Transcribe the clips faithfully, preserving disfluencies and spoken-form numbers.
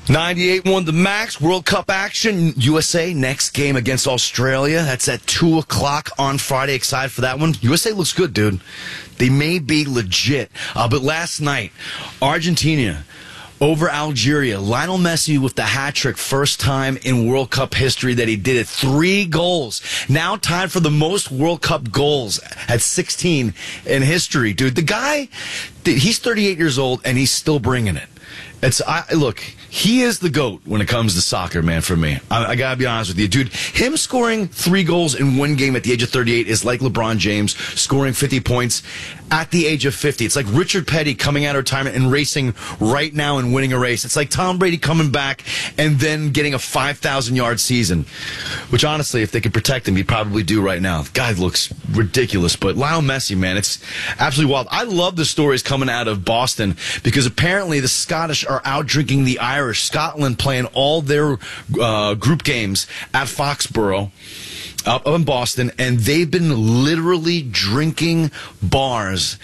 ninety-eight won the Max World Cup action. U S A next game against Australia. That's at two o'clock on Friday. Excited for that one. U S A looks good, dude. They may be legit. Uh, but last night, Argentina over Algeria. Lionel Messi with the hat trick, first time in World Cup history that he did it. Three goals. Now tied for the most World Cup goals at sixteen in history, dude. The guy, he's thirty-eight years old and he's still bringing it. It's I look, he is the GOAT when it comes to soccer, man, for me. I, I gotta be honest with you, dude. Him scoring three goals in one game at the age of thirty-eight is like LeBron James scoring fifty points at the age of fifty. It's like Richard Petty coming out of retirement and racing right now and winning a race. It's like Tom Brady coming back and then getting a five thousand yard season, which honestly, if they could protect him, he'd probably do right now. The guy looks ridiculous, but Lionel Messi, man, it's absolutely wild. I love the stories coming out of Boston because apparently the Scottish are out drinking the Irish. Scotland playing all their uh, group games at Foxborough up in Boston, and they've been literally drinking bars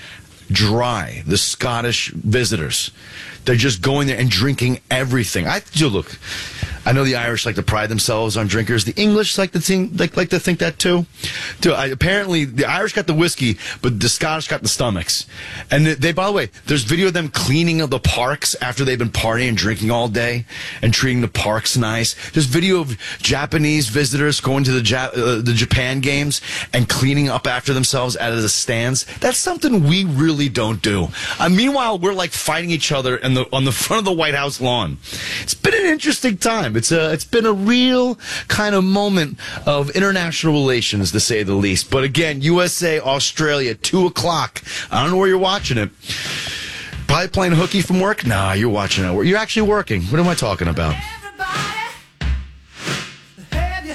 dry, the Scottish visitors. They're just going there and drinking everything. I do look. I know the Irish like to pride themselves on drinkers. The English like to think like, like to think that too. too I, apparently, the Irish got the whiskey, but the Scottish got the stomachs. And they, by the way, there's video of them cleaning of the parks after they've been partying and drinking all day and treating the parks nice. There's video of Japanese visitors going to the Jap- uh, the Japan games and cleaning up after themselves out of the stands. That's something we really don't do. Uh, meanwhile, we're like fighting each other in the, on the front of the White House lawn. It's been an interesting time. It's a, it's been a real kind of moment of international relations, to say the least. But again, U S A, Australia, two o'clock. I don't know where you're watching it. Probably playing hooky from work? Nah, you're watching it. You're actually working. What am I talking about?